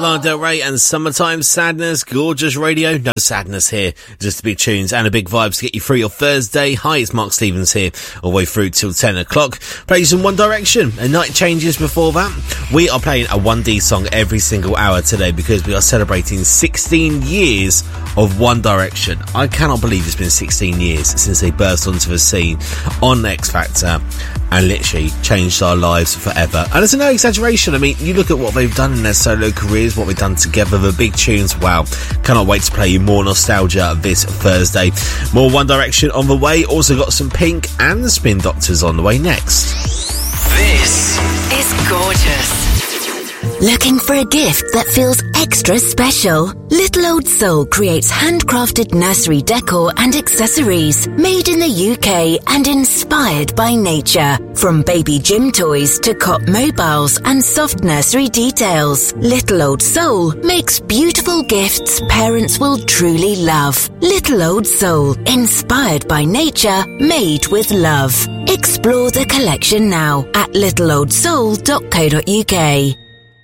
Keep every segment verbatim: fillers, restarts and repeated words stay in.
Lana Del Rey and Summertime Sadness. Gorgeous radio. No sadness here. Just big tunes and a big vibes to get you through your Thursday. Hi, it's Mark Stevens here, all the way through till ten o'clock. Play you some One Direction and Night Changes before that. We are playing a one D song every single hour today because we are celebrating sixteen years of One Direction. I cannot believe it's been sixteen years since they burst onto the scene on X Factor and literally changed our lives forever. And it's no exaggeration. I mean, you look at what they've done in their solo careers, what they've done together, the big tunes. Wow. Cannot wait to play you more nostalgia this Thursday. More One Direction on the way. Also got some Pink and the Spin Doctors on the way next. This is gorgeous. Looking for a gift that feels extra special? Little Old Soul creates handcrafted nursery decor and accessories made in the U K and inspired by nature. From baby gym toys to cot mobiles and soft nursery details, Little Old Soul makes beautiful gifts parents will truly love. Little Old Soul, inspired by nature, made with love. Explore the collection now at little old soul dot co dot uk.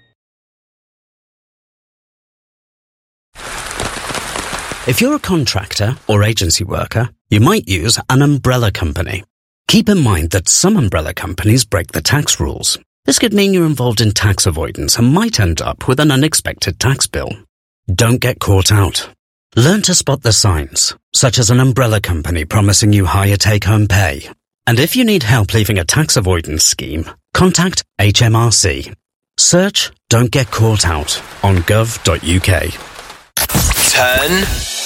If you're a contractor or agency worker, you might use an umbrella company. Keep in mind that some umbrella companies break the tax rules. This could mean you're involved in tax avoidance and might end up with an unexpected tax bill. Don't get caught out. Learn to spot the signs, such as an umbrella company promising you higher take-home pay. And if you need help leaving a tax avoidance scheme, contact H M R C. Search Don't Get Caught Out on gov dot uk. Turn